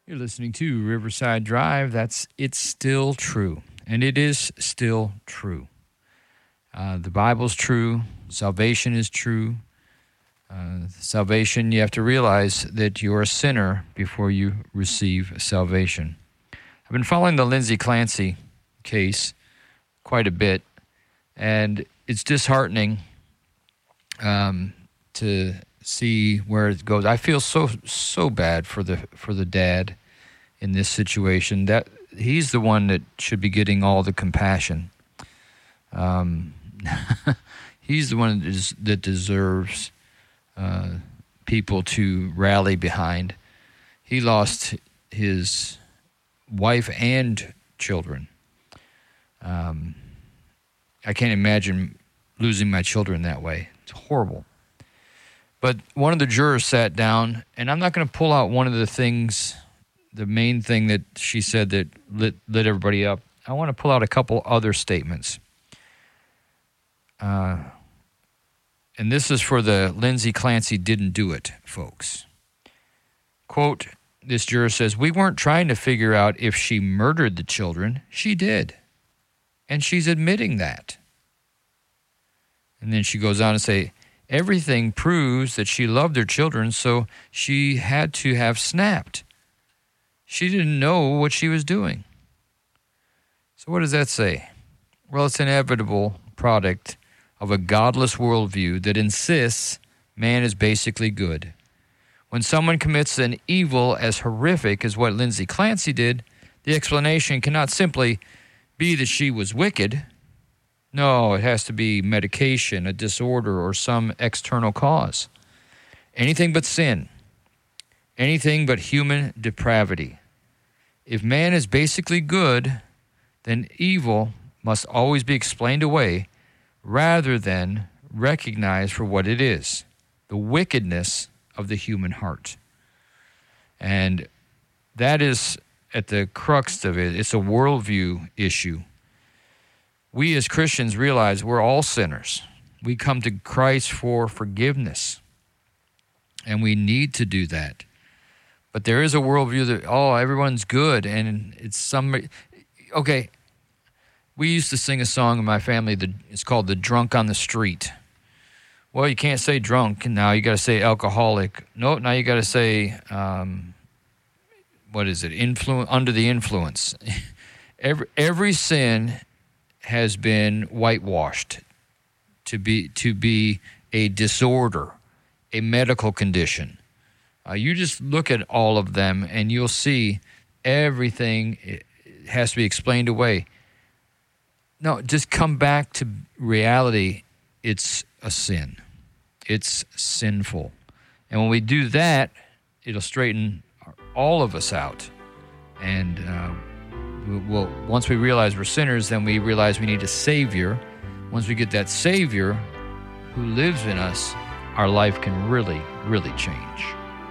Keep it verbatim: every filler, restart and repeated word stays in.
You're listening to Riverside Drive. That's It's Still True. And it is still true. Uh, the Bible's true. Salvation is true. Uh, salvation, you have to realize that you're a sinner before you receive salvation. I've been following the Lindsay Clancy case quite a bit, and it's disheartening um, to see where it goes. I feel so so bad for the for the dad in this situation. That he's the one that should be getting all the compassion. Um, he's the one that, is, that deserves uh, people to rally behind. He lost his wife and children. Um, I can't imagine losing my children that way. It's horrible. But one of the jurors sat down, and I'm not going to pull out one of the things, the main thing that she said that lit, lit everybody up. I want to pull out a couple other statements. Uh, and this is for the Lindsay Clancy didn't do it, folks. Quote, this juror says, "We weren't trying to figure out if she murdered the children. She did. And she's admitting that." And then she goes on to say, "Everything proves that she loved her children, so she had to have snapped. She didn't know what she was doing." So what does that say? Well, it's an inevitable product of a godless worldview that insists man is basically good. When someone commits an evil as horrific as what Lindsay Clancy did, the explanation cannot simply be that she was wicked. No, it has to be medication, a disorder, or some external cause. Anything but sin. Anything but human depravity. If man is basically good, then evil must always be explained away rather than recognized for what it is, the wickedness of the human heart. And that is at the crux of it. It's a worldview issue. We as Christians realize we're all sinners. We come to Christ for forgiveness, and we need to do that. But there is a worldview that, oh, everyone's good, and it's some... Okay, we used to sing a song in my family, that it's called The Drunk on the Street. Well, you can't say drunk, and now you got to say alcoholic. No, now you got to say, um, what is it, Influ- under the influence. every, every sin has been whitewashed to be to be a disorder, a medical condition. Uh, you just look at all of them, and you'll see everything has to be explained away. No, just come back to reality. It's a sin. It's sinful. And when we do that, it'll straighten all of us out. And uh, we'll, once we realize we're sinners, then we realize we need a Savior. Once we get that Savior who lives in us, our life can really, really change.